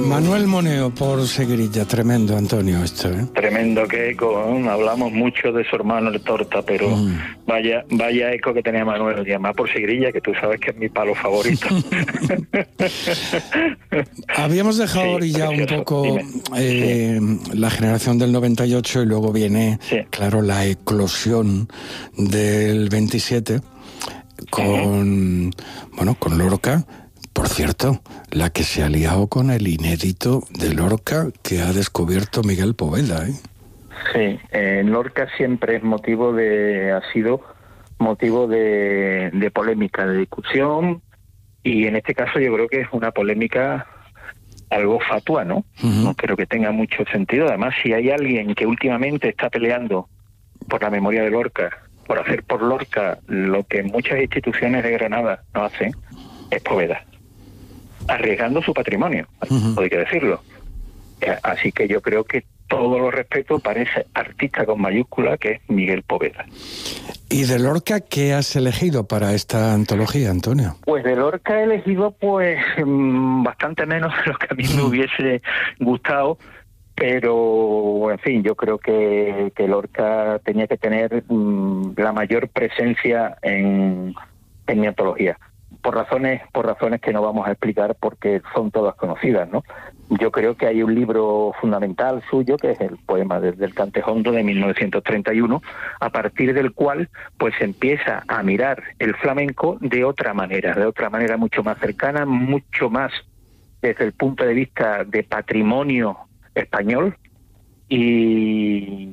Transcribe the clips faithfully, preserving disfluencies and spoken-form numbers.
Manuel Moneo por Seguirilla, tremendo, Antonio, esto, ¿eh? Tremendo que eco, ¿eh? Hablamos mucho de su hermano el Torta, pero mm. vaya vaya eco que tenía Manuel, y además por Seguirilla, que tú sabes que es mi palo favorito. Habíamos dejado sí, orillado un poco eh, sí. la generación del noventa y ocho y luego viene, sí. claro, la eclosión del veintisiete con, sí. bueno, con Lorca. Por cierto, la que se ha liado con el inédito de Lorca que ha descubierto Miguel Poveda, ¿eh? Sí, eh, Lorca siempre es motivo de, ha sido motivo de, de polémica, de discusión, y en este caso yo creo que es una polémica algo fatua, ¿no? Uh-huh. No creo que tenga mucho sentido. Además, si hay alguien que últimamente está peleando por la memoria de Lorca, por hacer por Lorca lo que muchas instituciones de Granada no hacen, es Poveda, arriesgando su patrimonio, uh-huh. hay que decirlo. Así que yo creo que todo lo respeto para ese artista con mayúscula que es Miguel Poveda. ¿Y de Lorca qué has elegido para esta antología, Antonio? Pues de Lorca he elegido pues bastante menos de lo que a mí me hubiese gustado, pero en fin, yo creo que, que Lorca tenía que tener um, la mayor presencia en, en mi antología. Por razones, por razones que no vamos a explicar porque son todas conocidas, ¿no? Yo creo que hay un libro fundamental suyo, que es el poema desde el Cantejondo de mil novecientos treinta y uno, a partir del cual pues se empieza a mirar el flamenco de otra manera, de otra manera mucho más cercana, mucho más desde el punto de vista de patrimonio español, y,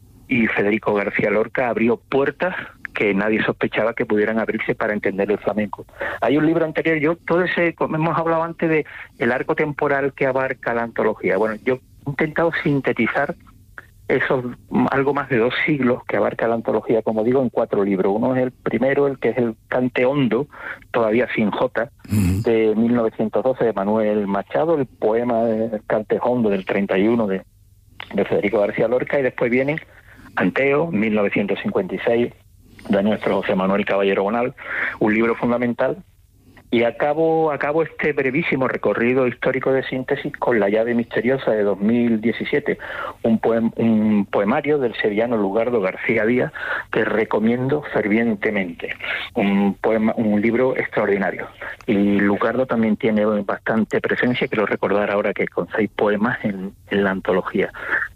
y Federico García Lorca abrió puertas que nadie sospechaba que pudieran abrirse para entender el flamenco. Hay un libro anterior, yo todo ese, como hemos hablado antes de el arco temporal que abarca la antología. Bueno, yo he intentado sintetizar esos algo más de dos siglos que abarca la antología, como digo, en cuatro libros. Uno es el primero, el que es el Cantejondo, todavía sin J, uh-huh. de mil novecientos doce, de Manuel Machado, el poema del Cantejondo del treinta y uno de, de Federico García Lorca, y después viene Anteo, mil novecientos cincuenta y seis, de nuestro José Manuel Caballero Bonal, un libro fundamental, y acabo, acabo este brevísimo recorrido histórico de síntesis con La llave misteriosa de dos mil diecisiete, un, poem, un poemario del sevillano Lugardo García Díaz que recomiendo fervientemente, un, poema, un libro extraordinario, y Lugardo también tiene bastante presencia, quiero recordar ahora que con seis poemas en, en la antología.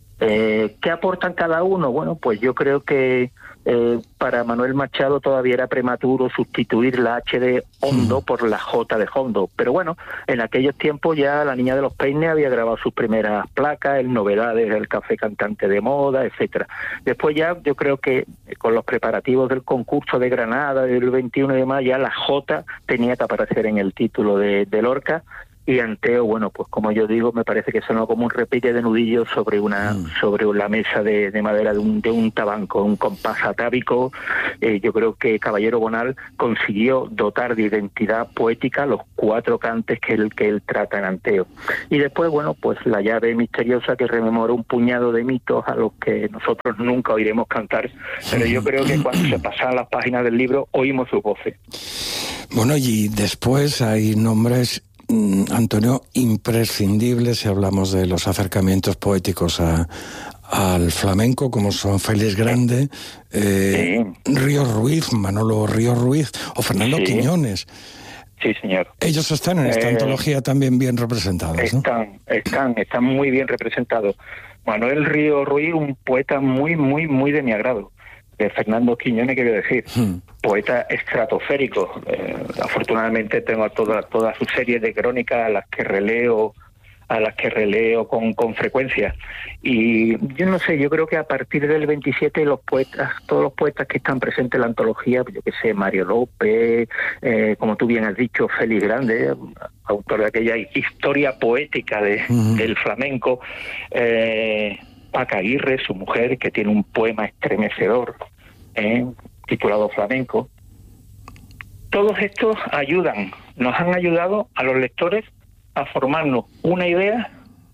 Eh, ¿Qué aportan cada uno? Bueno, pues yo creo que eh, para Manuel Machado todavía era prematuro sustituir la H de Hondo por la J de Hondo, pero bueno, en aquellos tiempos ya La Niña de los Peines había grabado sus primeras placas, el Novedades, el Café Cantante de Moda, etcétera. Después ya yo creo que con los preparativos del concurso de Granada del veintiuno de mayo, ya la J tenía que aparecer en el título de, de Lorca. Y Anteo, bueno, pues como yo digo, me parece que sonó como un repique de nudillos sobre una mm. sobre la mesa de, de madera de un de un tabanco, un compás atávico. Eh, yo creo que Caballero Bonal consiguió dotar de identidad poética los cuatro cantes que él, que él trata en Anteo. Y después, bueno, pues La llave misteriosa, que rememora un puñado de mitos a los que nosotros nunca oiremos cantar, pero yo creo que cuando se pasan las páginas del libro oímos sus voces. Bueno, y después hay nombres, Antonio, imprescindible si hablamos de los acercamientos poéticos a, al flamenco, como son Félix Grande, eh, sí. Ríos Ruiz, Manolo Ríos Ruiz o Fernando sí. Quiñones. Sí, señor. Ellos están en esta eh, antología también bien representados, están, ¿no? Están, están muy bien representados. Manuel Ríos Ruiz, un poeta muy, muy, muy de mi agrado. De Fernando Quiñones, quiero decir, hmm. poeta estratosférico. Eh, afortunadamente tengo toda toda su serie de crónicas a las que releo a las que releo con, con frecuencia. Y yo no sé, yo creo que a partir del veintisiete los poetas, todos los poetas que están presentes en la antología, yo que sé, Mario López, eh, como tú bien has dicho, Félix Grande, autor de aquella historia poética de, uh-huh. del flamenco, eh, Paca Aguirre, su mujer, que tiene un poema estremecedor, eh, titulado Flamenco. Todos estos ayudan, nos han ayudado a los lectores a formarnos una idea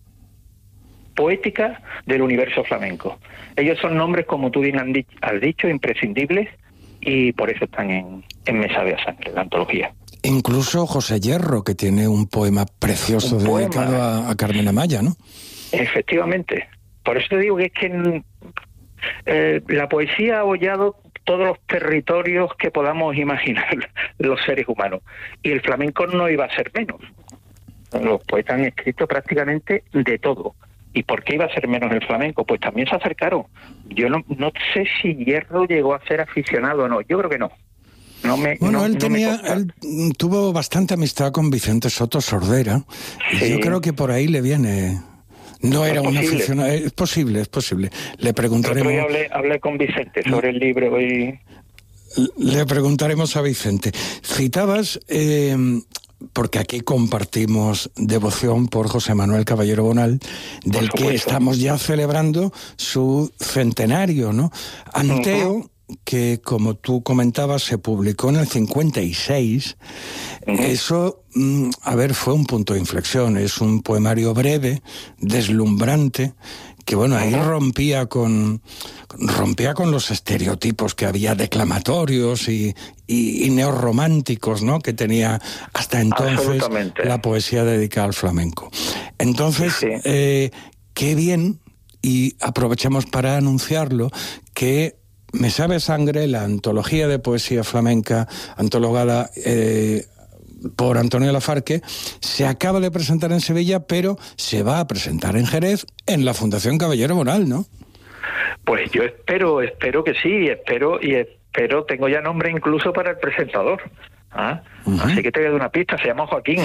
poética del universo flamenco. Ellos son nombres, como tú bien has dicho, imprescindibles, y por eso están en, en Mesa de Sangre, la antología. Incluso José Hierro, que tiene un poema precioso un dedicado poema. A, a Carmen Amaya, ¿no? Efectivamente. Por eso te digo que es que eh, la poesía ha hollado todos los territorios que podamos imaginar los seres humanos. Y el flamenco no iba a ser menos. Los poetas han escrito prácticamente de todo. ¿Y por qué iba a ser menos el flamenco? Pues también se acercaron. Yo no, no sé si Hierro llegó a ser aficionado o no. Yo creo que no. No me, bueno, no, él no tenía, él tuvo bastante amistad con Vicente Soto Sordera. Sí. Y yo creo que por ahí le viene. No era un aficionado. Es posible, es posible. Le preguntaremos. Yo hablé, hablé con Vicente sobre el libro y. Le preguntaremos a Vicente. Citabas. Eh, porque aquí compartimos devoción por José Manuel Caballero Bonal, del que estamos ya celebrando su centenario, ¿no? Anteo, uh-huh. que como tú comentabas, se publicó en el cincuenta y seis, uh-huh. eso, a ver, fue un punto de inflexión, es un poemario breve, deslumbrante, que bueno, ahí rompía con rompía con los estereotipos que había declamatorios y, y, y neorrománticos, ¿no?, que tenía hasta entonces la poesía dedicada al flamenco. Entonces, sí. eh, qué bien, y aprovechamos para anunciarlo, que Me sabe sangre, la antología de poesía flamenca, antologada eh, por Antonio Lafarque, se acaba de presentar en Sevilla, pero se va a presentar en Jerez, en la Fundación Caballero Bonal, ¿no? Pues yo espero, espero que sí, espero y espero, tengo ya nombre incluso para el presentador. ¿Ah? Uh-huh. Así que te voy a dar una pista, se llama Joaquín.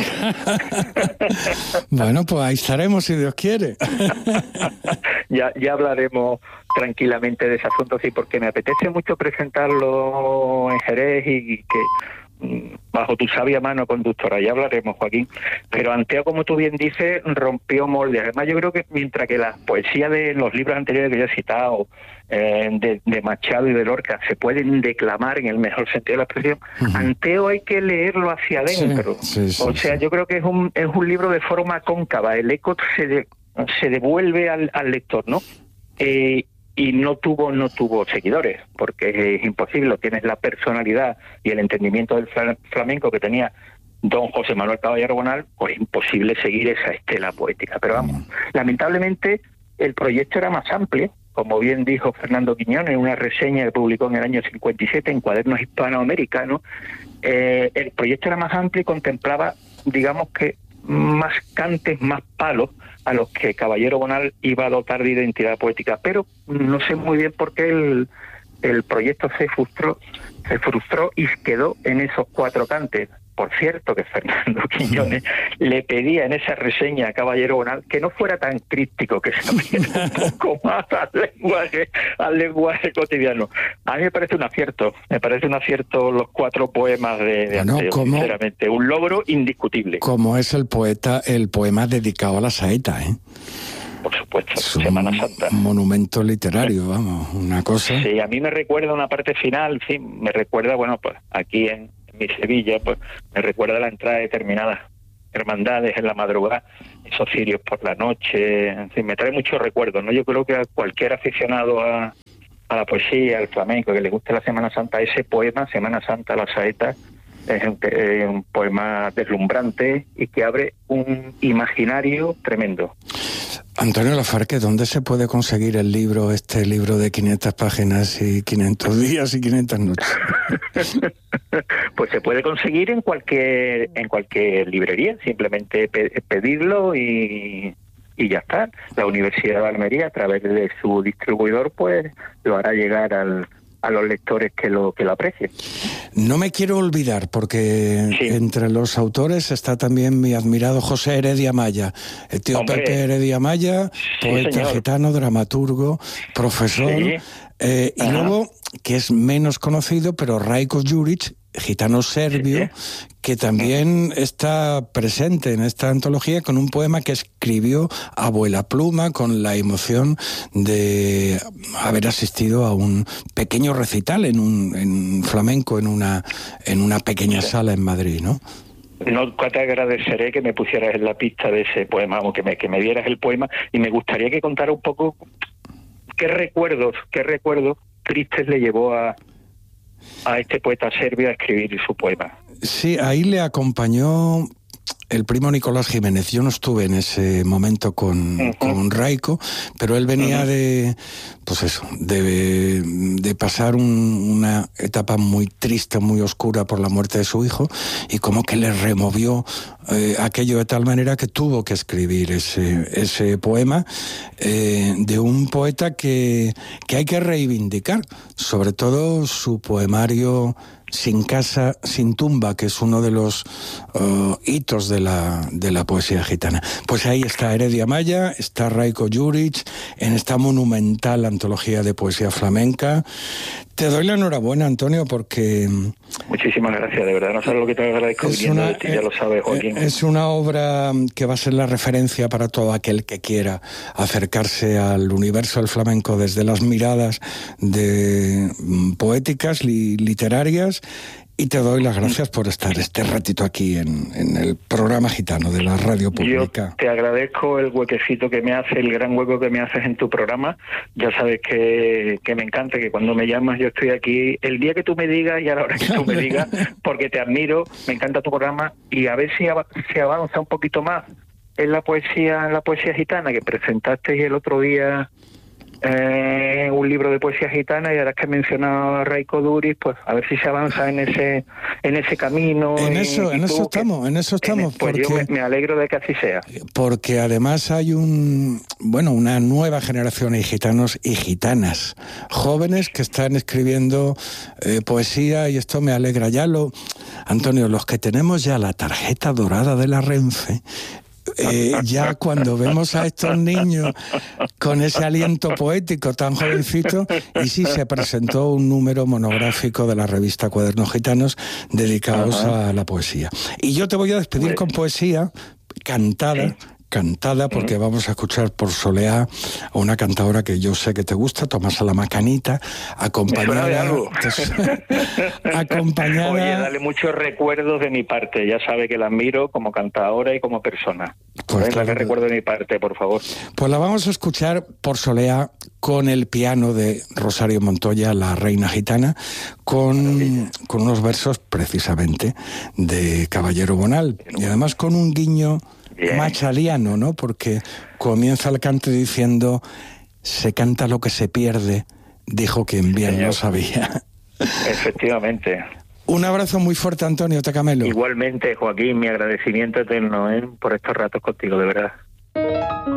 Bueno, pues ahí estaremos si Dios quiere. ya, ya hablaremos tranquilamente de ese asunto, sí, porque me apetece mucho presentarlo en Jerez y que bajo tu sabia mano conductora, ya hablaremos, Joaquín. Pero Anteo, como tú bien dices, rompió moldes. Además, yo creo que mientras que la poesía de los libros anteriores que yo he citado, eh, de, de Machado y de Lorca, se pueden declamar en el mejor sentido de la expresión, uh-huh. Anteo hay que leerlo hacia adentro. Sí, sí, sí, o sea, sí. yo creo que es un es un libro de forma cóncava. El eco se, de, se devuelve al, al lector, ¿no? Eh, y no tuvo no tuvo seguidores, porque es imposible, tienes la personalidad y el entendimiento del flamenco que tenía don José Manuel Caballero Bonal, pues imposible seguir esa estela poética. Pero vamos, lamentablemente el proyecto era más amplio, como bien dijo Fernando Quiñones en una reseña que publicó en el año cincuenta y siete en Cuadernos Hispanoamericanos. Eh, el proyecto era más amplio y contemplaba, digamos que, más cantes, más palos a los que Caballero Bonal iba a dotar de identidad poética, pero no sé muy bien por qué el, el proyecto se frustró, se frustró y quedó en esos cuatro cantes. Por cierto, que Fernando Quiñones le pedía en esa reseña a Caballero Bonal que no fuera tan críptico, que se abriera un poco más al lenguaje, al lenguaje cotidiano. A mí me parece un acierto, me parece un acierto los cuatro poemas de, de bueno, Anteo, como, sinceramente, un logro indiscutible. Como es el poeta, el poema dedicado a la saeta, ¿eh? Por supuesto, es Semana Santa. Un monumento literario, vamos, una cosa. Sí, a mí me recuerda una parte final, sí, me recuerda, bueno, pues aquí en mi Sevilla, pues me recuerda la entrada de determinadas hermandades en la madrugada, esos cirios por la noche, en fin, me trae muchos recuerdos, ¿no? Yo creo que a cualquier aficionado a, a la poesía, al flamenco, que le guste la Semana Santa, ese poema, Semana Santa, la saeta, es un, eh, un poema deslumbrante y que abre un imaginario tremendo. Antonio Lafarque, ¿dónde se puede conseguir el libro, este libro de quinientas páginas y quinientos días y quinientas noches? Pues se puede conseguir en cualquier en cualquier librería, simplemente pe- pedirlo y, y ya está. La Universidad de Almería, a través de su distribuidor, pues lo hará llegar al a los lectores que lo que lo aprecien. No me quiero olvidar, porque sí. entre los autores está también mi admirado José Heredia Maya, el tío Hombre. Pepe Heredia Maya, poeta sí, gitano, dramaturgo, profesor, sí. eh, y luego, que es menos conocido, pero Rajko Đurić, gitano serbio, sí. que también está presente en esta antología con un poema que escribió Abuela Pluma, con la emoción de haber asistido a un pequeño recital en un en flamenco en una en una pequeña sí. sala en Madrid, ¿no? No te agradeceré que me pusieras en la pista de ese poema, o que me que me dieras el poema, y me gustaría que contara un poco qué recuerdos, qué recuerdos tristes le llevó a a este poeta serbio a escribir su poema. Sí, ahí le acompañó el primo Nicolás Jiménez. Yo no estuve en ese momento con, uh-huh. con Raico, pero él venía uh-huh. de, pues eso, de, de pasar un, una etapa muy triste, muy oscura por la muerte de su hijo, y como que le removió eh, aquello de tal manera que tuvo que escribir ese, ese poema eh, de un poeta que, que hay que reivindicar, sobre todo su poemario Sin casa, sin tumba, que es uno de los uh, hitos de la, de la poesía gitana. Pues ahí está Heredia Maya, está Raico Juric, en esta monumental antología de poesía flamenca. Te doy la enhorabuena, Antonio, porque... Muchísimas gracias, de verdad, no sabes lo que te agradezco viniendo de ti, ya lo sabes, Joaquín. Es una obra que va a ser la referencia para todo aquel que quiera acercarse al universo del flamenco desde las miradas de poéticas, li, literarias, y te doy las gracias por estar este ratito aquí en, en el programa gitano de la radio pública. Yo te agradezco el huequecito que me haces, el gran hueco que me haces en tu programa. Ya sabes que, que me encanta, que cuando me llamas yo estoy aquí el día que tú me digas y a la hora que tú me digas, porque te admiro, me encanta tu programa, y a ver si se avanza un poquito más en la poesía, en la poesía gitana, que presentaste el otro día Eh, un libro de poesía gitana, y ahora que he mencionado a Raico Juric, pues a ver si se avanza en ese en ese camino. En eso, y, en y eso que, estamos, en eso estamos. En, pues porque, yo me, me alegro de que así sea. Porque además hay un, bueno, una nueva generación de gitanos y gitanas, jóvenes que están escribiendo eh, poesía, y esto me alegra. Ya lo, Antonio, los que tenemos ya la tarjeta dorada de la Renfe, Eh, ya cuando vemos a estos niños con ese aliento poético tan jovencito, y sí se presentó un número monográfico de la revista Cuadernos Gitanos dedicados uh-huh. a la poesía. Y yo te voy a despedir con poesía cantada, sí. cantada, porque uh-huh. vamos a escuchar por Soleá a una cantadora que yo sé que te gusta, Tomasa la Macanita, acompañada... acompañada... Oye, dale muchos recuerdos de mi parte, ya sabe que la admiro como cantadora y como persona. Pues Venga, claro que recuerdo de mi parte, por favor. Pues la vamos a escuchar por Soleá con el piano de Rosario Montoya, la reina gitana, con, con unos versos precisamente de Caballero Bonal, y además con un guiño... Bien. Machaliano, ¿no? Porque comienza el canto diciendo: se canta lo que se pierde, dijo quien bien Señor. Lo sabía. Efectivamente. Un abrazo muy fuerte, Antonio Tacamelo. Igualmente, Joaquín, mi agradecimiento eterno, ¿eh? por estos ratos contigo, de verdad.